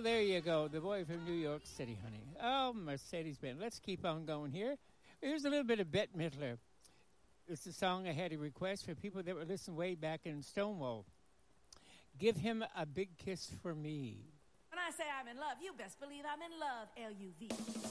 there you go. The boy from New York City, honey. Oh, Mercedes-Benz. Let's keep on going here. Here's a little bit of Bette Midler. It's a song I had a request for people that were listening way back in Stonewall. Give him a big kiss for me. When I say I'm in love, you best believe I'm in love, L-U-V.